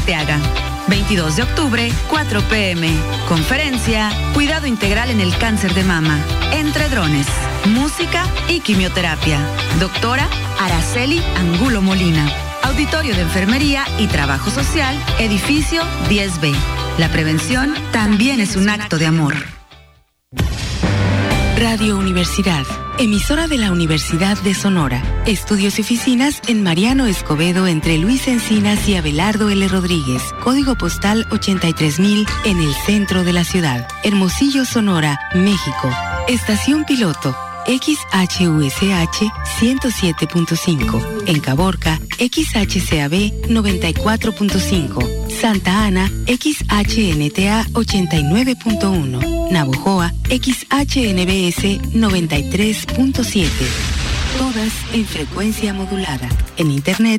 Arteaga. 22 de octubre, 4 p.m. Conferencia, Cuidado Integral en el Cáncer de Mama. Entre drones, música y quimioterapia. Doctora Araceli Angulo Molina. Auditorio de Enfermería y Trabajo Social, edificio 10B. La prevención también es un acto de amor. Radio Universidad, emisora de la Universidad de Sonora. Estudios y oficinas en Mariano Escobedo entre Luis Encinas y Abelardo L. Rodríguez. Código postal 83000 en el centro de la ciudad. Hermosillo, Sonora, México. Estación piloto XHUSH 107.5. En Caborca, XHCAB 94.5. Santa Ana, XHNTA 89.1. Navojoa, XHNBS 93.7. Todas en frecuencia modulada. En internet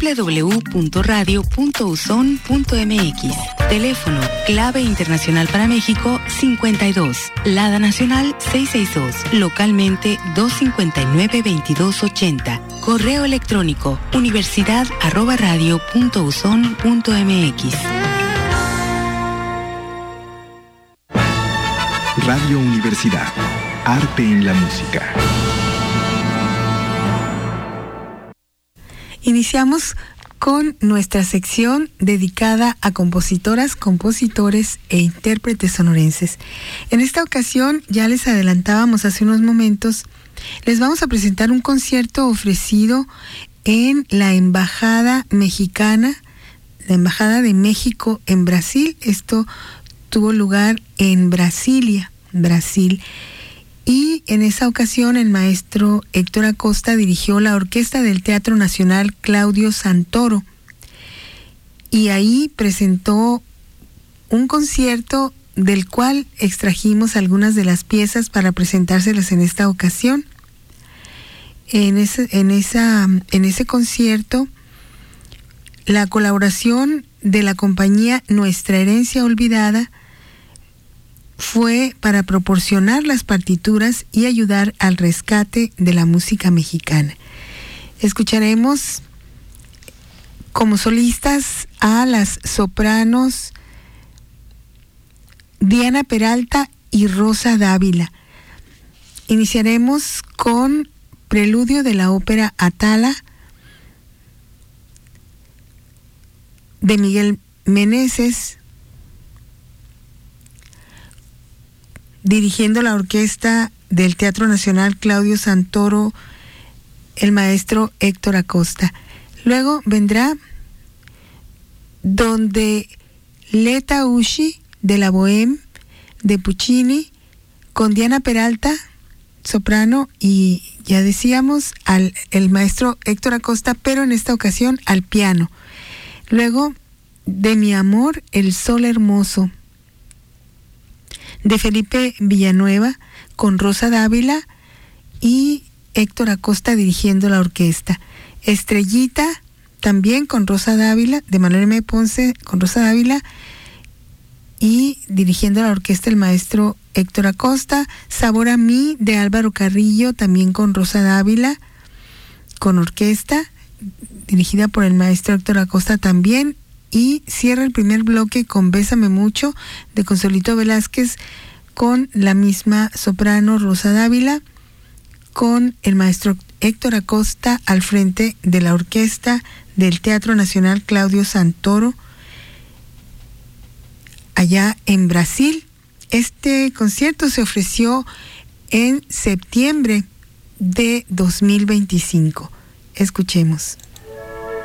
www.radio.uson.mx. Teléfono, clave internacional para México 52. Lada nacional 662. Localmente 259-2280. Correo electrónico universidad@radio.uson.mx. Radio Universidad. Arte en la música. Iniciamos con nuestra sección dedicada a compositoras, compositores e intérpretes sonorenses. En esta ocasión, ya les adelantábamos hace unos momentos, les vamos a presentar un concierto ofrecido en la Embajada Mexicana, la Embajada de México en Brasil. Esto tuvo lugar en Brasilia, Brasil. Y en esa ocasión el maestro Héctor Acosta dirigió la orquesta del Teatro Nacional Claudio Santoro. Y ahí presentó un concierto del cual extrajimos algunas de las piezas para presentárselas en esta ocasión. En ese concierto, la colaboración de la compañía Nuestra Herencia Olvidada fue para proporcionar las partituras y ayudar al rescate de la música mexicana. Escucharemos como solistas a las sopranos Diana Peralta y Rosa Dávila. Iniciaremos con preludio de la ópera Atala de Miguel Meneses, dirigiendo la orquesta del Teatro Nacional Claudio Santoro, el maestro Héctor Acosta. Luego vendrá Donde Leta Usci de la Bohème de Puccini, con Diana Peralta, soprano, y ya decíamos, el maestro Héctor Acosta, pero en esta ocasión al piano. Luego, De mi amor, el sol hermoso, de Felipe Villanueva, con Rosa Dávila y Héctor Acosta dirigiendo la orquesta. Estrellita, también con Rosa Dávila, de Manuel M. Ponce, con Rosa Dávila, y dirigiendo la orquesta el maestro Héctor Acosta. Sabor a mí, de Álvaro Carrillo, también con Rosa Dávila, con orquesta, dirigida por el maestro Héctor Acosta también. Y cierra el primer bloque con Bésame Mucho, de Consuelito Velázquez, con la misma soprano Rosa Dávila, con el maestro Héctor Acosta al frente de la orquesta del Teatro Nacional Claudio Santoro, allá en Brasil. Este concierto se ofreció en septiembre de 2025. Escuchemos.